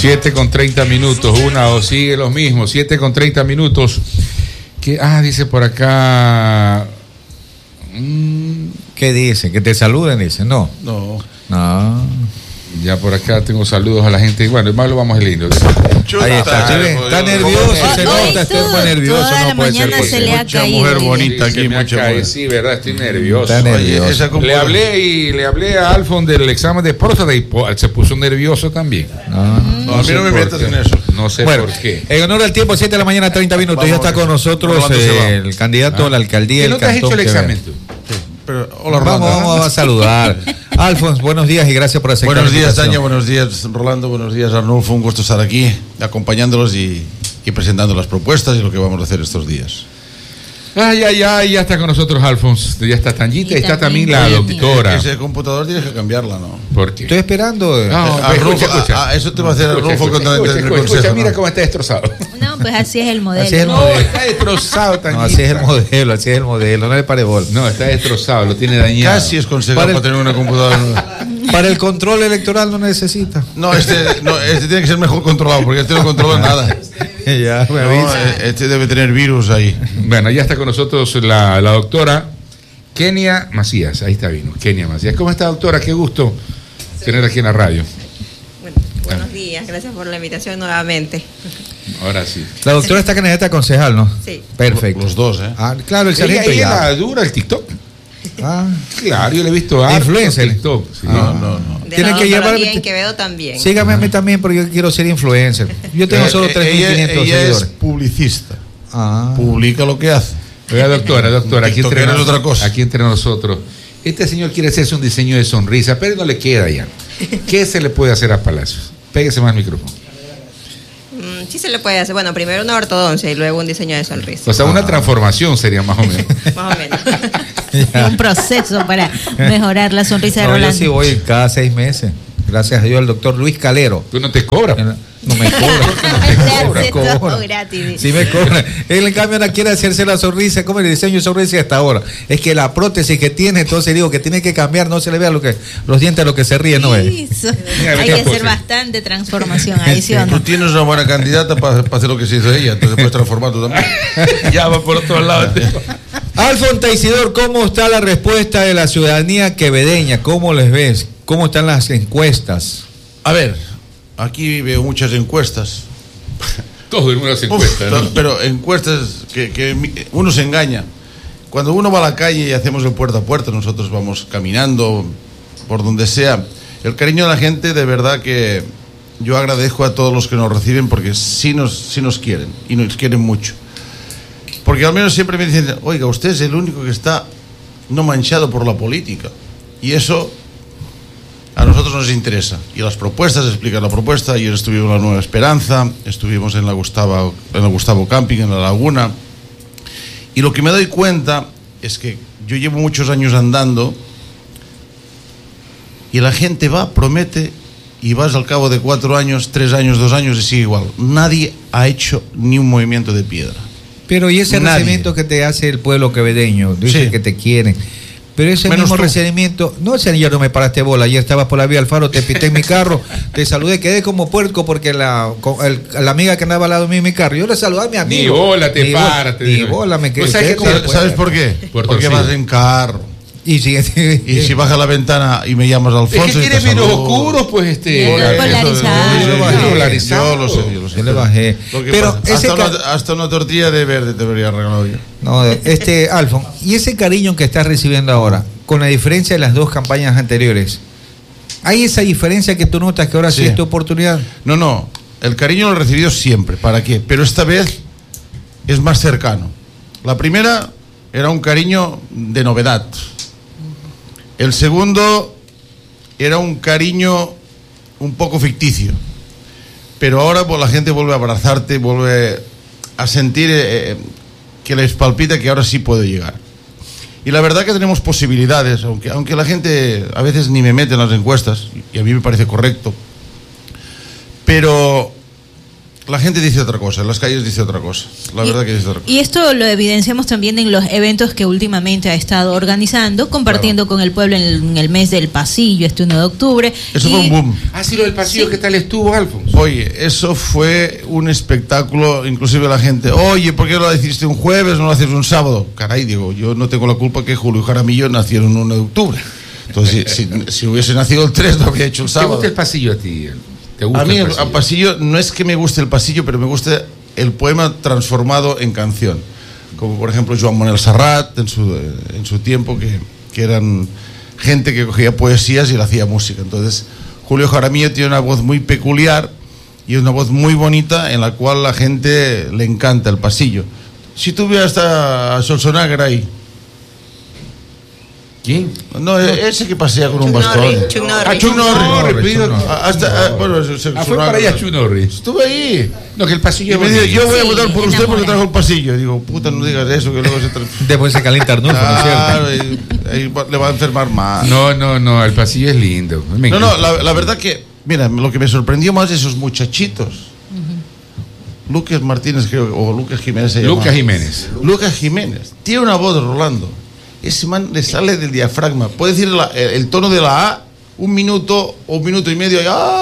7:30 minutos, una o sigue los mismos, 7:30 minutos. Dice por acá. ¿Qué dice? ¿Que te saluden? Dice, no. Ya por acá tengo saludos a la gente. Bueno, más lo vamos a lindo. Ahí está. Está nervioso, se nota, está muy nervioso. No puede ser posible. Mucha mujer bonita aquí, mucha mujer. Sí, verdad, estoy nervioso. Está nervioso. Le hablé a Alfon del examen de próstata y se puso nervioso también. A mí no me metas en eso. No sé por qué. En honor al tiempo, 7 de la mañana, 30 minutos. Ya está con nosotros el candidato a la alcaldía. ¿No te has hecho el examen tú? Pero, hola, vamos a saludar. Alfons, buenos días y gracias por aceptar. Buenos días, Tania, buenos días, Rolando, buenos días, Arnulfo. Un gusto estar aquí, acompañándolos y presentando las propuestas y lo que vamos a hacer estos días. Ya está con nosotros Alfons, ya está Tangita, está también la doctora. Ese computador tienes que cambiarla, ¿no? ¿Por qué? Estoy esperando. Escucha. Eso te va a hacer Arnulfo cuando entre en el consejo. Escucha, mira cómo está destrozado. No, pues así es el modelo. Está destrozado, Tangita. No, así es el modelo, no le pare bola. No, está destrozado, lo tiene dañado. Casi es consejero para tener una computadora nueva. Para el control electoral no necesita. No, este tiene que ser mejor controlado, porque este no controla nada. Ya, me avisa. Este debe tener virus ahí. Bueno, ya está con nosotros la doctora Kenia Macías. Ahí vino, Kenia Macías. ¿Cómo está, doctora? Qué gusto tener aquí en la radio. Bueno, buenos días, gracias por la invitación nuevamente. Ahora sí. La doctora está candidata a concejal, ¿no? Sí. Perfecto. Los dos, ¿eh? Claro, el sargento ella ya. la dura el TikTok. Claro, yo le he visto a influencer. TikTok. Sí. No. Tienen que llevar bien, Quevedo también. Sígame a mí también, porque yo quiero ser influencer. Yo tengo solo 3.500 seguidores. Ella es publicista. Publica lo que hace. Oiga, doctora, aquí aquí entre nosotros. Este señor quiere hacerse un diseño de sonrisa, pero no le queda ya. ¿Qué se le puede hacer a Palacios? Péguese más el micrófono. Sí se le puede hacer. Bueno, primero una ortodoncia y luego un diseño de sonrisa. O sea, una transformación sería más o menos. Más o menos. Un proceso para mejorar la sonrisa de Rolando. Yo sí voy cada 6 meses. Gracias a Dios, el doctor Luis Calero. ¿Tú no te cobras? No me cobra. Gratis. Sí me cobra. Él en cambio no quiere hacerse la sonrisa, como el diseño de sonrisa hasta ahora. Es que la prótesis que tiene, entonces digo que tiene que cambiar, no se le vea los dientes a lo que se ríe, ¿no es? Hay que hacer bastante transformación ahí, ¿sí o no? Tú tienes una buena candidata para hacer lo que se hizo ella, entonces puedes transformar tú también. Ya va por otro lado. Alfon Teisidor, ¿cómo está la respuesta de la ciudadanía quevedeña? ¿Cómo les ves? ¿Cómo están las encuestas? A ver, aquí veo muchas encuestas. Todo en unas encuestas, ¿no? Pero encuestas que uno se engaña. Cuando uno va a la calle y hacemos el puerta a puerta, nosotros vamos caminando por donde sea. El cariño de la gente, de verdad que yo agradezco a todos los que nos reciben, porque sí nos quieren, y nos quieren mucho. Porque al menos siempre me dicen, oiga, usted es el único que está no manchado por la política. Y eso a nosotros nos interesa. Y las propuestas, explican la propuesta. Ayer estuvimos en la Nueva Esperanza, estuvimos en la Gustavo Camping, en la Laguna. Y lo que me doy cuenta es que yo llevo muchos años andando y la gente va, promete, y vas al cabo de 4 años, 3 años, 2 años y sigue igual. Nadie ha hecho ni un movimiento de piedra. Pero y ese recibimiento que te hace el pueblo quevedeño, dice que te quieren. Pero ese mismo recibimiento, no, señor, no me paraste bola. Ayer estabas por la vía Alfaro, te pité en mi carro, te saludé, quedé como puerco porque la amiga que andaba al lado mío en mi carro, yo le saludé a mi amigo. Ni bola, te paras. Ni bola, me quedé. ¿Sabes por qué? Porque vas en carro. Y si bajas la ventana y me llamas Alfonso. Es que tiene menos oscuros, pues polarizado. Yo lo sé. Yo le bajé. Pero hasta una tortilla de verde te debería regalar yo. No, Alfon, y ese cariño que estás recibiendo ahora, con la diferencia de las 2 campañas anteriores, ¿hay esa diferencia que tú notas que ahora sí es tu oportunidad? No, el cariño lo he recibido siempre. ¿Para qué? Pero esta vez es más cercano. La primera era un cariño de novedad. El segundo era un cariño un poco ficticio, pero ahora pues la gente vuelve a abrazarte, vuelve a sentir que les palpita que ahora sí puede llegar. Y la verdad que tenemos posibilidades, aunque la gente a veces ni me mete en las encuestas, y a mí me parece correcto, pero La gente dice otra cosa, en las calles dice otra cosa. La verdad que dice otra cosa. Y esto lo evidenciamos también en los eventos que últimamente ha estado organizando, compartiendo con el pueblo en el mes del pasillo, este 1 de octubre. Eso fue un boom. Ah, sí, lo del pasillo, ¿qué tal estuvo, Alfonso? Oye, eso fue un espectáculo, inclusive la gente, oye, ¿por qué lo hiciste un jueves, no lo haces un sábado? Caray, digo, yo no tengo la culpa que Julio Jaramillo nacieron el 1 de octubre. Entonces, si hubiese nacido el 3, lo habría hecho el sábado. ¿Te gusta el pasillo a ti? ¿Te gusta a mí el pasillo no es que me guste el pasillo, pero me gusta el poema transformado en canción. Como por ejemplo Joan Manuel Serrat en su tiempo, que eran gente que cogía poesías y le hacía música. Entonces Julio Jaramillo tiene una voz muy peculiar y una voz muy bonita en la cual la gente le encanta el pasillo. Si tú vieras a Schwarzenegger ahí. ¿Quién? No, ese que pasea con un bastón. Chuck Norris. Ah, Chuck Norris. Fue para allá Chuck Norris. Estuve ahí. No, que el pasillo. Y me dice, yo voy a votar por usted enamora. porque trajo el pasillo. Digo, puta, no digas eso, que luego se Después se calienta Arnulfo, ¿no es Claro, cierto? ahí le va a enfermar más. No, el pasillo es lindo. La verdad que, mira, lo que me sorprendió más de esos muchachitos. Lucas Martínez, creo, o Lucas Jiménez se llama. Lucas Jiménez. Tiene una voz, Rolando. Ese man le sale del diafragma. Puede decir el tono de la A, 1 minuto o 1 minuto y medio.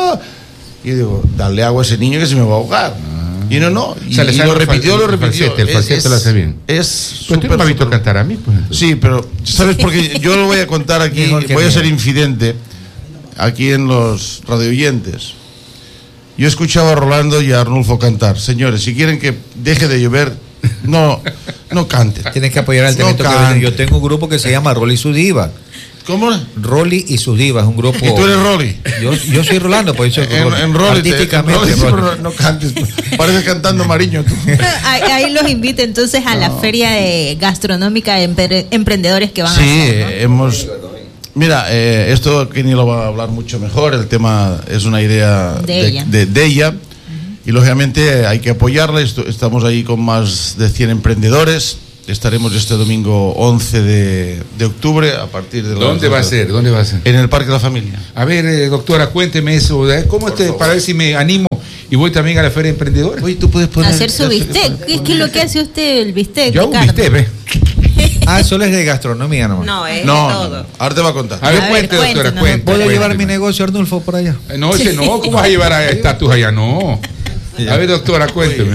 Y digo, dale agua a ese niño que se me va a ahogar. Y no. Y lo repitió. El falsete lo hace bien. Es Pues tú no me has visto cantar a mí, pues. Sí, pero ¿sabes por qué? Yo lo voy a contar aquí, voy a ser infidente aquí en los radioyentes. Yo escuchaba a Rolando y a Arnulfo cantar. Señores, si quieren que deje de llover, no canten. Tienes que apoyar al talento que viene. Yo tengo un grupo que se llama Rolly y sus divas. ¿Cómo? Rolly y sus divas, un grupo. ¿Y tú eres Rolly? Yo soy Rolando, por eso en Rolly. Artísticamente. No cantes. Pareces cantando Mariño tú. Ahí los invito entonces a la feria gastronómica de emprendedores que van a hacer, ¿no? Hemos... Mira, esto Kenny lo va a hablar mucho mejor. El tema es una idea de ella. Y lógicamente hay que apoyarla. Estamos ahí con más de 100 emprendedores. Estaremos este domingo 11 de octubre a partir de... ¿Dónde va a ser? En el Parque de la Familia. A ver, doctora, cuénteme eso. ¿Cómo para ver si me animo y voy también a la Feria de Emprendedores? Oye, tú puedes poner... Hacer su bistec. ¿Qué es lo que hace usted el bistec? Yo hago un bistec, ¿ves? Solo es de gastronomía nomás. No, es de todo. Ahora te va a contar. A ver, cuente, doctora, cuente. ¿Puedo llevar mi negocio, Arnulfo, por allá? No, ese no. ¿Cómo vas a llevar a estatus allá? No. A ver, doctora, cuénteme.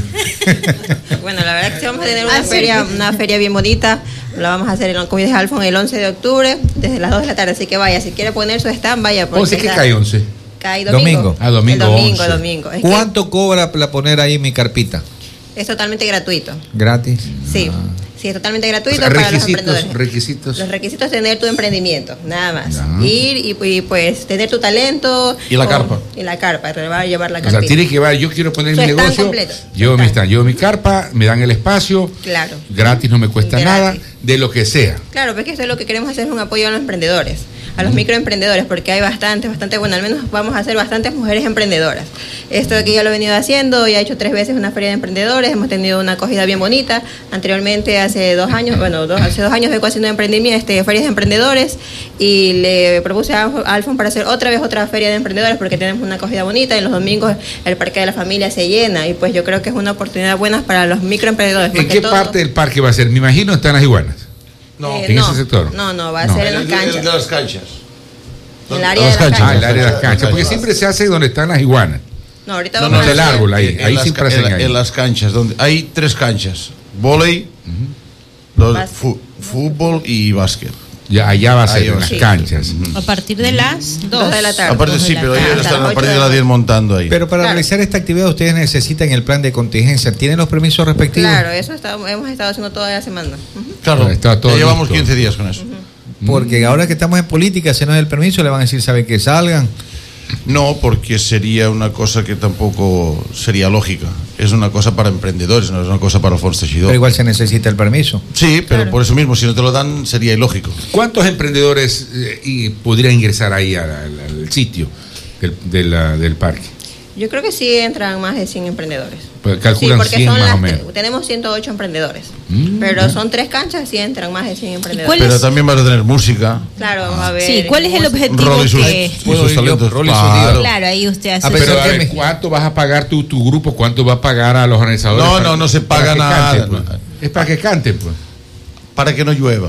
Bueno, la verdad es que vamos a tener una feria bien bonita. La vamos a hacer, como dice Alfonso, el 11 de octubre, desde las 2 de la tarde. Así que vaya, si quiere poner su stand, vaya. ¿11 qué cae 11? Cae domingo. Domingo. ¿Cuánto cobra para poner ahí mi carpita? Es totalmente gratuito. ¿Gratis? Sí. Sí, es totalmente gratuito O sea, para los emprendedores. Requisitos. Los requisitos es tener tu emprendimiento, nada más. Ya. Ir y pues tener tu talento. Y la carpa. Y la carpa, llevar la O carpita. sea, tiene que llevar, yo quiero poner Su mi stand negocio, completo. llevo mi stand, llevo mi carpa, me dan el espacio, Claro. gratis, no me cuesta Gratis. nada, de lo que sea. Claro, porque esto es lo que queremos hacer, es un apoyo a los emprendedores, a los microemprendedores, porque hay bastante, bueno, al menos vamos a hacer bastantes mujeres emprendedoras. Esto aquí ya lo he venido haciendo, ya he hecho 3 veces una feria de emprendedores, hemos tenido una acogida bien bonita. Anteriormente, hace 2 años, hace 2 años vengo haciendo emprendimiento, ferias de emprendedores, y le propuse a Alfon para hacer otra feria de emprendedores, porque tenemos una acogida bonita, y los domingos el Parque de la Familia se llena, y pues yo creo que es una oportunidad buena para los microemprendedores. ¿En qué parte del parque va a ser? Me imagino están las iguanas. ¿En ese sector? No, va a ser en las canchas. De las canchas. En el área de las canchas. Ah, el área de las canchas. Porque siempre se hace donde están las iguanas. No, ahorita No, vamos a del hacer- árbol ahí. Ahí siempre hacen ahí. En las canchas, donde hay 3 canchas: vóley, Básquet. fútbol y básquet. Ya, allá va a ser Ahí en va. las Sí. canchas. A partir de las 2 de la tarde. Aparte sí, pero ellos tarde. están a Hasta partir de las las 10 montando ahí. Pero para Claro. realizar esta actividad ustedes necesitan el plan de contingencia. ¿Tienen los permisos respectivos? Claro, eso hemos estado haciendo toda la semana. Ujú. Claro, Está todo ya llevamos listo. 15 días con eso. Porque ahora que estamos en política, si no es el permiso, le van a decir, ¿sabe que salgan? No, porque sería una cosa que tampoco sería lógica. Es una cosa para emprendedores, no es una cosa para Fons Pero Teixidor. igual se necesita el permiso. Sí, pero Claro. por eso mismo, si no te lo dan, sería ilógico. ¿Cuántos emprendedores podrían ingresar ahí al sitio del parque? Yo creo que sí entran más de 100 emprendedores. Pues calculan sí, porque 100 son más o menos. tenemos 108 emprendedores. Pero son 3 canchas y entran más de 100 emprendedores. Pero también vas a tener música. Claro, va a haber. Sí, ¿cuál es el objetivo Rol y sus, que... sus talentos. Claro, ahí usted hace... Pero a ver, ¿cuánto vas a pagar tu grupo? ¿Cuánto va a pagar a los organizadores? No se paga nada. Canten, pues? Es para que canten, pues. Para que no llueva.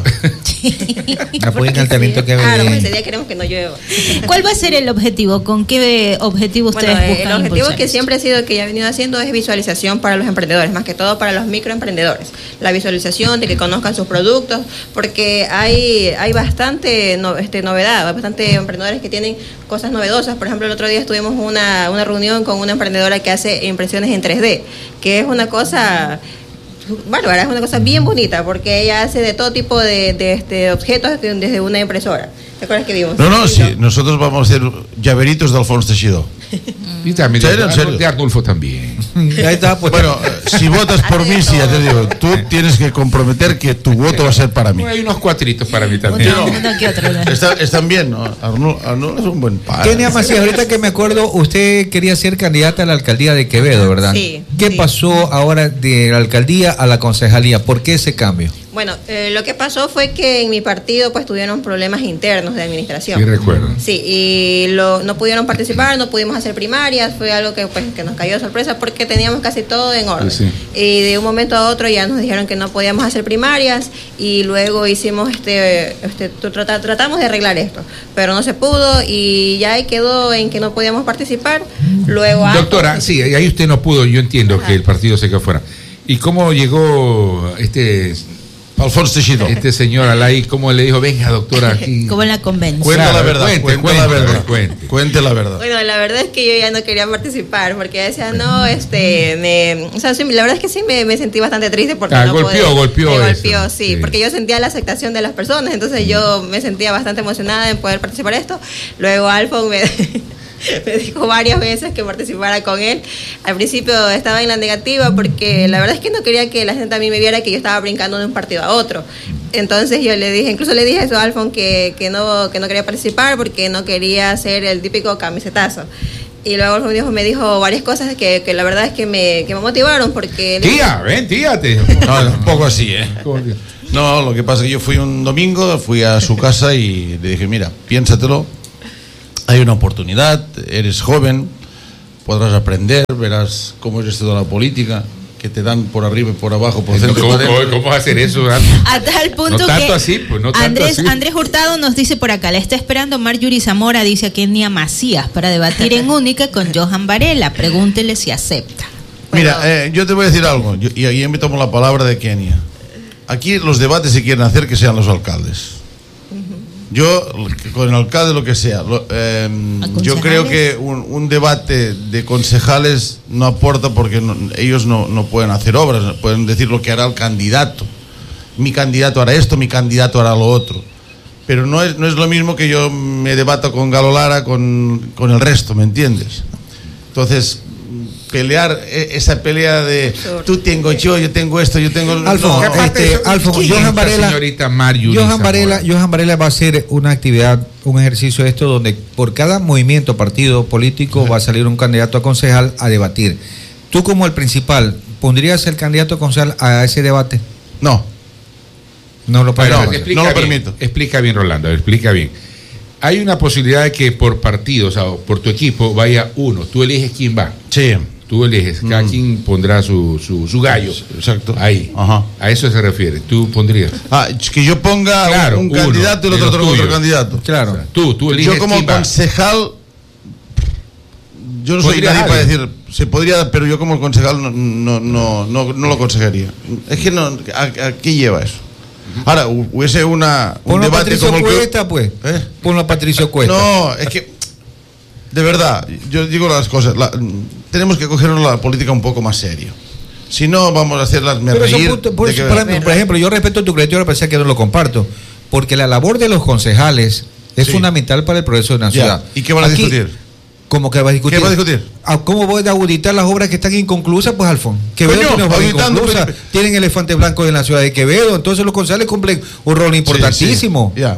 Apoyen al talento que Claro, ven. ese día queremos que no llueva. ¿Cuál va a ser el objetivo? ¿Con qué objetivo ustedes buscan el objetivo impulsar que esto? siempre ha sido, que ya he venido haciendo, es visualización para los emprendedores, más que todo para los microemprendedores. La visualización de que conozcan sus productos, porque hay bastante novedad, hay bastante emprendedores que tienen cosas novedosas. Por ejemplo, el otro día tuvimos una reunión con una emprendedora que hace impresiones en 3D, que es una cosa... bárbara, es una cosa bien bonita, porque ella hace de todo tipo de objetos desde una impresora. ¿Te acuerdas que vimos? Sí, nosotros vamos a hacer llaveritos de Alfonso Teixidó. Y también ¿En serio? de Arnulfo también. Ahí está, pues. Bueno, si votas por mí, sí, ya te digo, tú tienes que comprometer que tu voto va a ser para mí. Hay unos cuatritos para mí también. Uno que otro, ¿no? Están bien, ¿no? Arnulfo es un buen padre. Kenia Macías, ahorita que me acuerdo, usted quería ser candidata a la alcaldía de Quevedo, ¿verdad? Sí. ¿Qué pasó ahora de la alcaldía a la concejalía? ¿Por qué ese cambio? Bueno, lo que pasó fue que en mi partido pues tuvieron problemas internos de administración. Sí, recuerdo. Sí, y no pudieron participar, no pudimos hacer primarias, fue algo que nos cayó de sorpresa porque teníamos casi todo en orden. Sí. Y de un momento a otro ya nos dijeron que no podíamos hacer primarias y luego hicimos tratamos de arreglar esto, pero no se pudo y ya ahí quedó en que no podíamos participar. Luego Doctora, sí, ahí usted no pudo, yo entiendo que el partido se quedó fuera. ¿Y cómo llegó Alfonso Teixidó. este señor Alay? ¿Cómo le dijo, venga, doctora, aquí? Como en la convención. Cuenta la verdad, Cuente la verdad. Cuente la verdad. Bueno, la verdad es que yo ya no quería participar porque decía, no, la verdad es que sí me sentí bastante triste porque no golpeó me eso. golpeó, sí, porque yo sentía la aceptación de las personas, entonces yo me sentía bastante emocionada en poder participar en esto. Luego Alfon me dijo varias veces que participara con él. Al principio estaba en la negativa porque la verdad es que no quería que la gente a mí me viera que yo estaba brincando de un partido a otro. Entonces yo le dije, incluso le dije eso a Alfon que no quería participar porque no quería hacer el típico camisetazo. Y luego Alfon me dijo varias cosas que la verdad es que me motivaron porque... Tía, No, un poco así, ¿eh? No, lo que pasa es que yo fui un domingo, fui a su casa y le dije, mira, piénsatelo. Hay una oportunidad, eres joven, podrás aprender, verás cómo es esto de la política, que te dan por arriba y por abajo, por centro y por dentro. ¿Cómo va a hacer eso? A tal punto No tanto que así, pues, no tanto así. Andrés Hurtado nos dice por acá, le está esperando Marjorie Zamora, dice a Kenia Macías, para debatir en única con Johan Varela. Pregúntele si acepta. Mira, yo te voy a decir algo, y ahí me tomo la palabra de Kenia. Aquí los debates se quieren hacer que sean los alcaldes. Yo, con el alcalde, lo que sea, yo creo que un debate de concejales no aporta porque ellos no pueden hacer obras, pueden decir lo que hará el candidato. Mi candidato hará esto, mi candidato hará lo otro. Pero no es lo mismo que yo me debato con Galo Lara con el resto, ¿me entiendes? Entonces, pelear esa pelea de tú tengo yo tengo esto, yo tengo... Johan Varela va a hacer una actividad, un ejercicio de esto donde por cada movimiento, partido político va a salir un candidato a concejal a debatir. Tú como el principal, ¿pondrías el candidato a concejal a ese debate? No lo permito. Explica bien, Rolando, explica bien. Hay una posibilidad de que por partido, o sea, por tu equipo vaya uno, tú eliges quién va. Sí. Tú eliges, cada quien pondrá su gallo. Exacto. Ahí. Ajá. A eso se refiere. Tú pondrías. Que yo ponga un candidato y el otro candidato. Claro. O sea, tú eliges. Yo como concejal, yo no soy nadie para decir, se podría, pero yo como concejal no lo conseguiría. Es que no, ¿a qué lleva eso? Ahora, hubiese un debate como Cuesta, pues. Ponlo a Patricio Cuesta. No, es que de verdad, yo digo las cosas, tenemos que coger la política un poco más serio. Si no, vamos a hacerlas reír. Por ejemplo, yo respeto tu criterio, a pesar que no lo comparto, porque la labor de los concejales es fundamental para el progreso de una ciudad. ¿Y qué van a discutir? ¿Cómo que va a discutir? ¿Qué va a discutir? ¿Cómo voy a auditar las obras que están inconclusas? Pues, Alfon, Quevedo tienen elefantes blancos en la ciudad de Quevedo, entonces los concejales cumplen un rol importantísimo. Sí.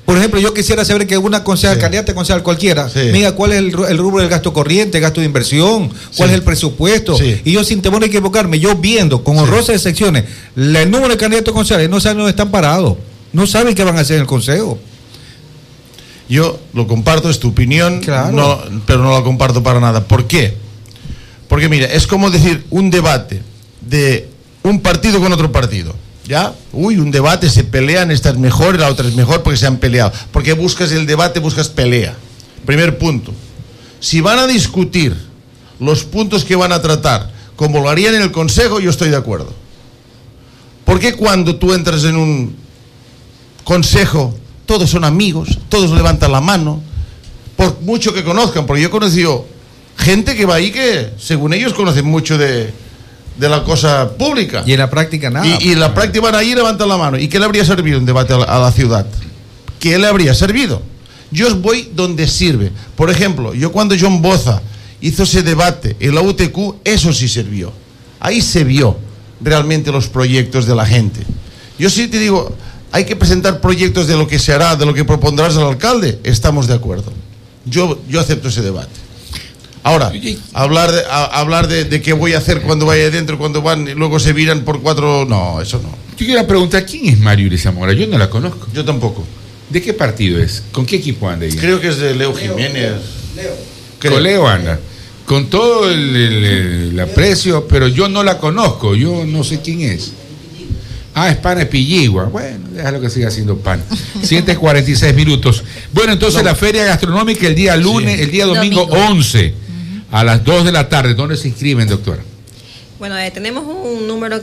Por ejemplo, yo quisiera saber que una concejal, candidata concejal cualquiera, mira cuál es el rubro del gasto corriente, gasto de inversión, cuál es el presupuesto. Y yo, sin temor a equivocarme, yo viendo con honrosas excepciones el número de candidatos concejales, no saben dónde están parados, no saben qué van a hacer en el consejo. Yo lo comparto, es tu opinión, claro. pero no la comparto para nada. ¿Por qué? Porque mira, es como decir un debate de un partido con otro partido. ¿Ya? Un debate, se pelean, esta es mejor, la otra es mejor porque se han peleado. Porque buscas el debate, buscas pelea. Primer punto. Si van a discutir los puntos que van a tratar como lo harían en el consejo, yo estoy de acuerdo. Porque cuando tú entras en un consejo, todos son amigos, todos levantan la mano, por mucho que conozcan, porque yo he conocido gente que va ahí que, según ellos, conocen mucho de la cosa pública. Y en la práctica nada. Y en la práctica van ahí y levantan la mano. ¿Y qué le habría servido un debate a la ciudad? ¿Qué le habría servido? Yo voy donde sirve. Por ejemplo, yo cuando John Boza hizo ese debate en la UTQ, eso sí sirvió. Ahí se vio realmente los proyectos de la gente. Yo sí te digo, hay que presentar proyectos de lo que se hará, de lo que propondrás al alcalde. Estamos de acuerdo. Yo acepto ese debate. Ahora, hablar de qué voy a hacer cuando vaya adentro, cuando van y luego se viran por 4, no, eso no. Yo quiero preguntar, ¿quién es Marjorie Zamora? Yo no la conozco. Yo tampoco. ¿De qué partido es? ¿Con qué equipo anda ella? Creo que es de Leo Jiménez. Con Leo anda. Con todo el aprecio, pero yo no la conozco, yo no sé quién es. Es Pana Pilligua. Bueno, déjalo que siga siendo pan. 7:46 minutos. Bueno, entonces la feria gastronómica el día lunes, el día domingo 11. A las 2 de la tarde. ¿Dónde se inscriben, doctora? Bueno, tenemos un número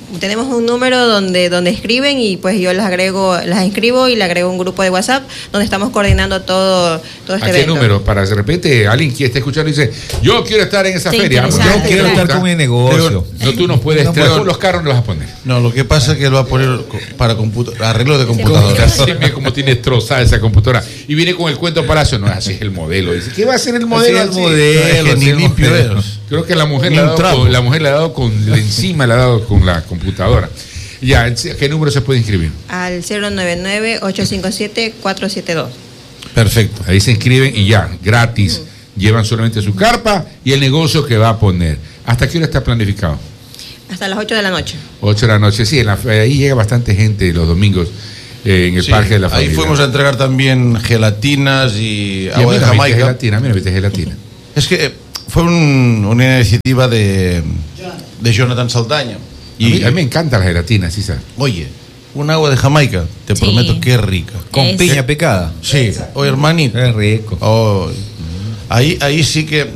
donde escriben y pues yo las inscribo y le agrego un grupo de WhatsApp donde estamos coordinando todo este evento. ¿A qué número? Para de repente alguien que esté escuchando y dice, yo quiero estar en esa feria. Yo quiero estar con mi negocio. No, tú no puedes estar. Los carros no los vas a poner. No, lo que pasa es que él va a poner para arreglo de computadora. Mira cómo tiene destrozada esa computadora. Y viene con el cuento Palacio. No, así es el modelo. Dice, ¿qué va a ser el modelo? Así es el modelo. Ni limpio es. Creo que la mujer le ha dado encima le ha dado con la computadora. Ya, ¿qué número se puede inscribir? Al 099-857-472. Perfecto. Ahí se inscriben y ya, gratis. Llevan solamente su carpa y el negocio que va a poner. ¿Hasta qué hora está planificado? Hasta las 8 de la noche. 8 de la noche, sí. Ahí llega bastante gente los domingos en el Parque de la Familia. Ahí fuimos a entregar también gelatinas y agua de Jamaica. Mira, viste gelatina. Es que fue una iniciativa de Jonathan Saldaña. Y a mí me encanta la gelatina, sí sabes. Oye, un agua de Jamaica, te prometo que es rica. Con piña picada. Sí, oye, hermanito. Es rico. Ahí sí que